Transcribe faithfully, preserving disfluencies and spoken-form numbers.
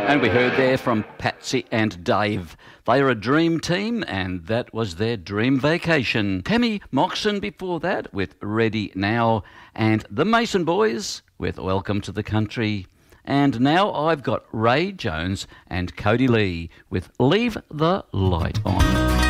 And we heard there from Patsy and Dave. They are a dream team, and that was their dream vacation. Tammy Moxon before that with Ready Now, and the Mason Boys with Welcome to the Country. And now I've got Ray Jones and Cody Lee with Leave the Light On.